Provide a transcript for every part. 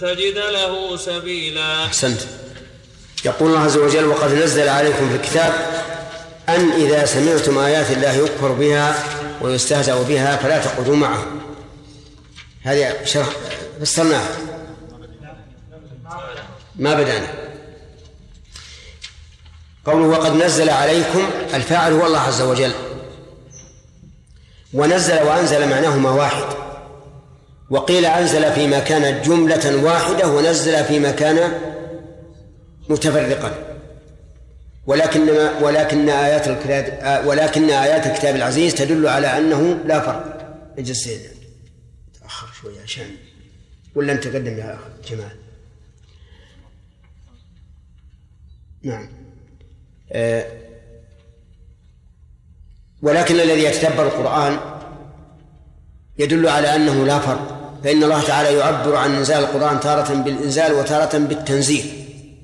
تجد له سبيلا. أحسنت. يقول الله عز وجل: وقد نزل عليكم في الكتاب أن إذا سمعتم آيات الله يكفر بها ويستهزأ بها فلا تقعدوا معه. هذه شرح فسرناها، ما بدأنا. قوله وقد نزل عليكم، الفاعل هو الله عز وجل، ونزل وأنزل معناهما واحد، وقيل أنزل فيما كانت جملة واحدة ونزل فيما كان متفرقا، ولكن آيات الكتاب العزيز تدل على أنه لا فرق. اجلس تأخر شوية عشان ولا أنت تقدم يا جمال. نعم. ولكن الذي يتدبر القرآن يدل على أنه لا فرق، فإن الله تعالى يعبر عن إنزال القرآن تارة بالإنزال وتارة بالتنزيل.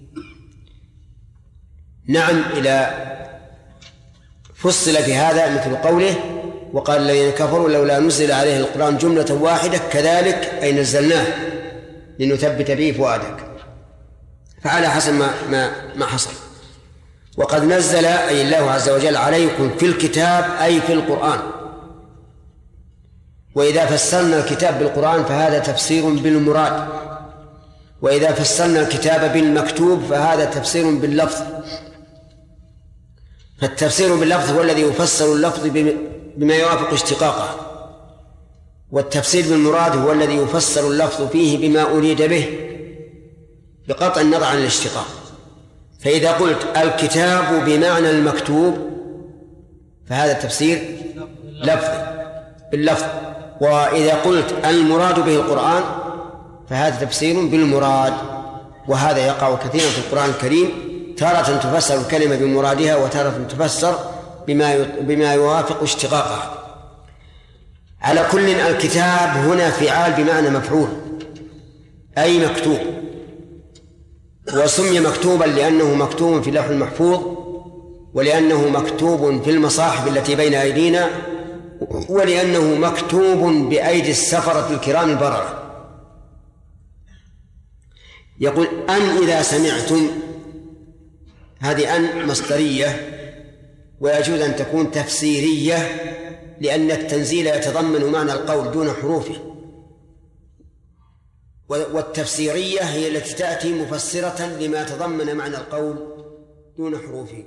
نعم، إلى فصل في هذا مثل قوله: وقال الذين كفروا لولا نزل عليه القرآن جملة واحدة كذلك أي نزلناه لنثبت به فؤادك، فعلى حسب ما حصل. وقد نزل أي الله عز وجل عليكم في الكتاب أي في القرآن. وإذا فسرنا الكتاب بالقرآن فهذا تفسير بالمراد، وإذا فسرنا الكتاب بالمكتوب فهذا تفسير باللفظ. فالتفسير باللفظ هو الذي يفسر اللفظ بما يوافق اشتقاقه، والتفسير بالمراد هو الذي يفسر اللفظ فيه بما أريد به بقطع النظر عن الاشتقاق. فإذا قلت الكتاب بمعنى المكتوب فهذا تفسير لفظي باللفظ، وإذا قلت المراد به القرآن فهذا تفسير بالمراد. وهذا يقع كثيرا في القرآن الكريم، تارة تفسر الكلمة بمرادها وتارة تفسر بما يوافق اشتقاقها. على كل الكتاب هنا فعال بمعنى مفعول أي مكتوب، وسمي مكتوبا لأنه مكتوب في اللوح المحفوظ، ولأنه مكتوب في المصاحف التي بين أيدينا، ولأنه مكتوب بأيدي السفرة الكرام البررة. يقول أن إذا سمعتم، هذه أن مصدرية، ويجوز أن تكون تفسيرية لأن التنزيل يتضمن معنى القول دون حروفه، والتفسيرية هي التي تأتي مفسرة لما تضمن معنى القول دون حروفه.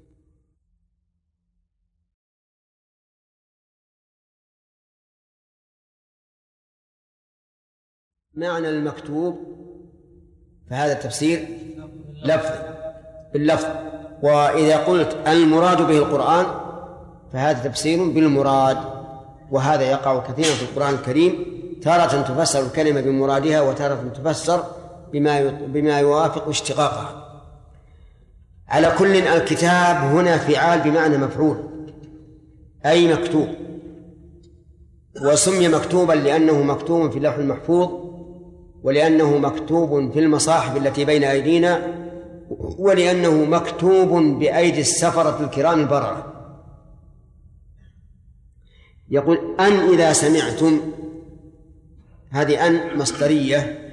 معنى المكتوب فهذا تفسير لفظي باللفظ، وإذا قلت المراد به القرآن فهذا تفسير بالمراد. وهذا يقع كثيرا في القرآن الكريم، تارة تفسر الكلمة بمرادها وتارة تفسر بما يوافق اشتقاقها. على كل الكتاب هنا فعال بمعنى مفعول أي مكتوب، وسمي مكتوبا لأنه مكتوب في اللوح المحفوظ، ولأنه مكتوب في المصاحف التي بين أيدينا، ولأنه مكتوب بأيدي السفرة الكرام البررة. يقول أن إذا سمعتم، هذه أن مصدرية